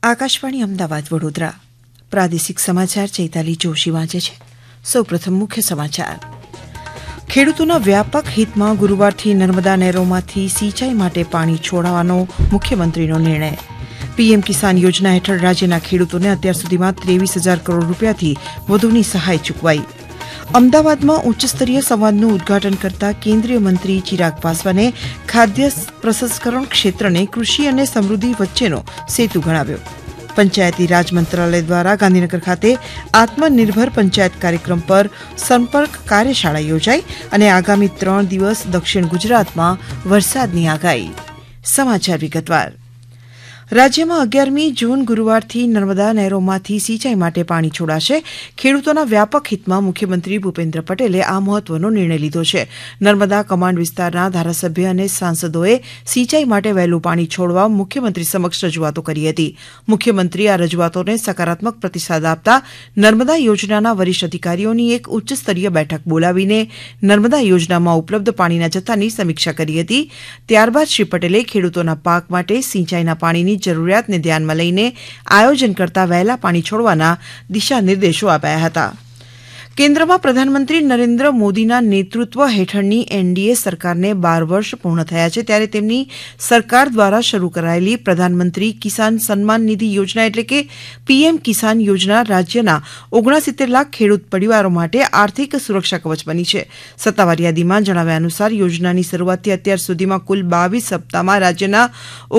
આકાશવાણી અમદાવાદ વડોદરા પ્રાદેશિક સમાચાર ચૈતાલી જોશી વાંચે છે. સૌપ્રથમ મુખ્ય સમાચાર. ખેડૂતોના વ્યાપક હિતમાં ગુરુવારથી નર્મદા નહેરોમાંથી સિંચાઈ માટે પાણી છોડવાનો મુખ્યમંત્રીનો નિર્ણય. પીએમ કિસાન યોજના હેઠળ રાજ્યના ખેડૂતોને અત્યાર સુધીમાં 23,000 કરોડ રૂપિયાથી વધુની સહાય ચૂકવાઈ. અમદાવાદમાં ઉચ્ચસ્તરીય સંવાદનું ઉદઘાટન કરતા કેન્દ્રીય મંત્રી ચિરાગ પાસવાને ખાદ્ય પ્રસંસ્કરણ ક્ષેત્રને કૃષિ અને સમૃદ્ધિ વચ્ચેનો સેતુ ગણાવ્યો. પંચાયતી રાજ મંત્રાલય દ્વારા ગાંધીનગર ખાતે આત્મનિર્ભર પંચાયત કાર્યક્રમ પર સંપર્ક કાર્યશાળા યોજાઈ અને આગામી 3 દિવસ દક્ષિણ ગુજરાતમાં વરસાદની આગાહી. સમાચાર વિગતવાર. રાજ્યમાં 11મી જૂન ગુરુવારથી નર્મદા નહેરોમાંથી સિંચાઈ માટે પાણી છોડાશે. ખેડૂતોના વ્યાપક હિતમાં મુખ્યમંત્રી ભૂપેન્દ્ર પટેલે આ મહત્વનો નિર્ણય લીધો છે. નર્મદા કમાન્ડ વિસ્તારના ધારાસભ્ય અને સાંસદોએ સિંચાઈ માટે વહેલું પાણી છોડવા મુખ્યમંત્રી સમક્ષ રજૂઆતો કરી હતી. મુખ્યમંત્રી આ રજૂઆતોને સકારાત્મક પ્રતિસાદ આપતા નર્મદા યોજનાના વરિષ્ઠ અધિકારીઓની એક ઉચ્ચસ્તરીય બેઠક બોલાવીને નર્મદા યોજનામાં ઉપલબ્ધ પાણીના જથ્થાની સમીક્ષા કરી હતી. ત્યારબાદ શ્રી પટેલે ખેડૂતોના પાક માટે સિંચાઈના પાણીની જરૂરિયાતને ધ્યાનમાં લઈને આયોજન કરતા વહેલા પાણી છોડવાના દિશા નિર્દેશો આપ્યા હતા. કેન્દ્રમાં પ્રધાનમંત્રી નરેન્દ્ર મોદીના નેતૃત્વ હેઠળની એનડીએ સરકારને 12 વર્ષ પૂર્ણ થયા છે, ત્યારે તેમની સરકાર દ્વારા શરૂ કરાયેલી પ્રધાનમંત્રી કિસાન સન્માન નિધિ યોજના એટલે કે પીએમ કિસાન યોજના રાજ્યના 69 લાખ ખેડૂત પરિવારો માટે આર્થિક સુરક્ષા કવચ બની છે. સત્તાવાર યાદીમાં જણાવ્યા અનુસાર યોજનાની શરૂઆતથી અત્યાર સુધીમાં કુલ 22 સપ્તાહમાં રાજ્યના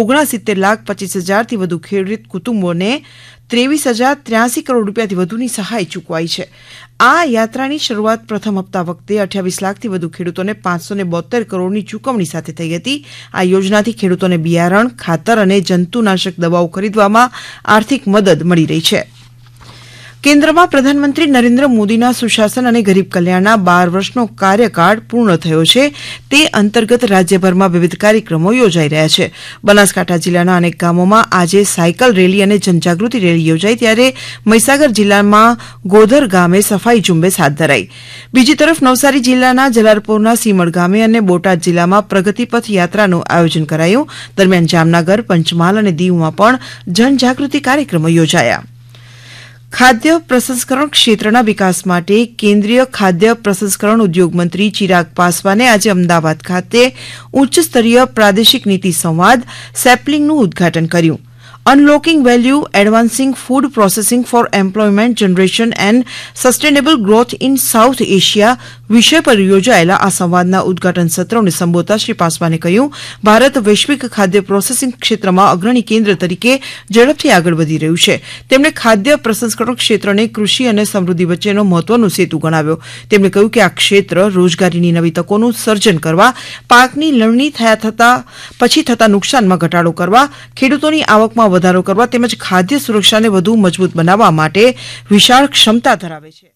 69,25,000થી વધુ ખેડૂત કુટુંબોને 23,083 કરોડ રૂપિયાથી વધુની સહાય ચૂકવાઈ છે. આ યાત્રાની શરૂઆત પ્રથમ હપ્તા વખતે 28 લાખથી વધુ ખેડૂતોને 572 કરોડની ચૂકવણી સાથે થઈ હતી. આ યોજનાથી ખેડૂતોને બિયારણ, ખાતર અને જંતુનાશક દવાઓ ખરીદવામાં આર્થિક મદદ મળી રહી છે. કેન્દ્રમાં પ્રધાનમંત્રી નરેન્દ્ર મોદીના સુશાસન અને ગરીબ કલ્યાણના 12 વર્ષનો કાર્યકાળ પૂર્ણ થયો છે. તે અંતર્ગત રાજ્યભરમાં વિવિધ કાર્યક્રમો યોજાઈ રહ્યા છે. બનાસકાંઠા જિલ્લાના અનેક ગામોમાં આજે સાયકલ રેલી અને જનજાગૃતિ રેલી યોજાઈ, ત્યારે મહીસાગર જિલ્લામાં ગોધર ગામે સફાઈ ઝુંબેશ હાથ ધરાઈ. બીજી તરફ નવસારી જિલ્લાના જલાલપોરના સીમળ ગામે અને બોટાદ જિલ્લામાં પ્રગતિપથ યાત્રાનું આયોજન કરાયું. દરમિયાન જામનગર, પંચમહાલ અને દીવમાં પણ જનજાગૃતિ કાર્યક્રમો યોજાયા. ખાદ્ય પ્રસંસ્કરણ ક્ષેત્રના વિકાસ માટે કેન્દ્રીય ખાદ્ય પ્રસંસ્કરણ ઉદ્યોગ મંત્રી ચિરાગ પાસવાને આજે અમદાવાદ ખાતે ઉચ્ચસ્તરીય પ્રાદેશિક નીતિ સંવાદ સેપ્લિંગનું ઉદઘાટન કર્યું. Unlocking value એડવાન્સિંગ food processing four employment generation and sustainable growth in south Asia વિષય પર યોજાયેલા આ સંવાદના ઉદઘાટન સત્રોને સંબોધતા શ્રી પાસવાને કહ્યું, ભારત વૈશ્વિક ખાદ્ય પ્રોસેસિંગ ક્ષેત્રમાં અગ્રણી કેન્દ્ર તરીકે ઝડપથી આગળ વધી રહ્યું છે. તેમણે ખાદ્ય પ્રસંસ્કરણ ક્ષેત્રને કૃષિ અને સમૃદ્ધિ વચ્ચેનો મહત્વનો સેતુ ગણાવ્યો. તેમણે કહ્યું કે આ ક્ષેત્ર રોજગારીની નવી તકોનું સર્જન કરવા, પાકની લણણી પછી થતા નુકસાનમાં ઘટાડો કરવા, ખેડૂતોની આવકમાં વધારો કરવા તેમજ ખાદ્ય સુરક્ષાને વધુ મજબૂત બનાવવા માટે વિશાળ ક્ષમતા ધરાવે છે.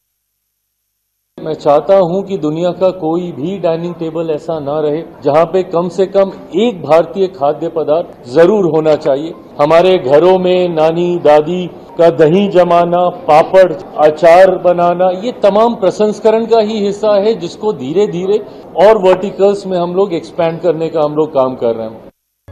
मैं चाहता हूं कि दुनिया का कोई भी डाइनिंग टेबल ऐसा ना रहे जहां पे कम से कम एक भारतीय खाद्य पदार्थ जरूर होना चाहिए. हमारे घरों में नानी दादी का दही जमाना, पापड़, अचार बनाना, ये तमाम प्रसंस्करण का ही हिस्सा है, जिसको धीरे धीरे और वर्टिकल्स में हम लोग एक्सपैंड करने का हम लोग काम कर रहे हैं.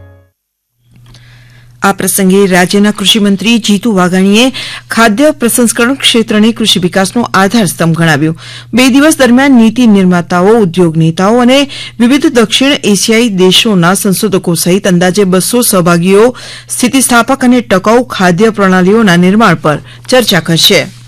આ પ્રસંગે રાજ્યના કૃષિમંત્રી જીતુ વાઘાણીએ ખાદ્ય પ્રસંસ્કરણ ક્ષેત્રને કૃષિ વિકાસનો આધારસ્તંભ ગણાવ્યું. 2 દિવસ દરમિયાન નીતિ નિર્માતાઓ, ઉદ્યોગ નેતાઓ અને વિવિધ દક્ષિણ એશિયાઈ દેશોના સંશોધકો સહિત અંદાજે 200 સહભાગીઓ સ્થિતિસ્થાપક અને ટકાઉ ખાદ્ય પ્રણાલીઓના નિર્માણ પર ચર્ચા કરશે.